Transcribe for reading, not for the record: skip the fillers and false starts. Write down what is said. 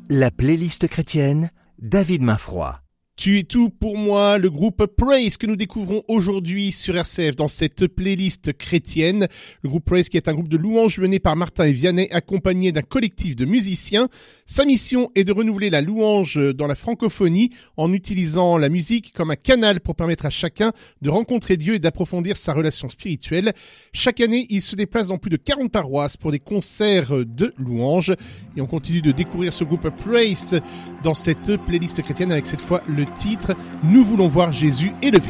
La playlist chrétienne, David Mainfroy. Tu es tout pour moi, le groupe Praise que nous découvrons aujourd'hui sur RCF dans cette playlist chrétienne. Le groupe Praise qui est un groupe de louanges mené par Martin et Vianney, accompagné d'un collectif de musiciens. Sa mission est de renouveler la louange dans la francophonie en utilisant la musique comme un canal pour permettre à chacun de rencontrer Dieu et d'approfondir sa relation spirituelle. Chaque année, il se déplace dans plus de 40 paroisses pour des concerts de louanges. Et on continue de découvrir ce groupe Praise dans cette playlist chrétienne avec cette fois le titre « Nous voulons voir Jésus élevé ».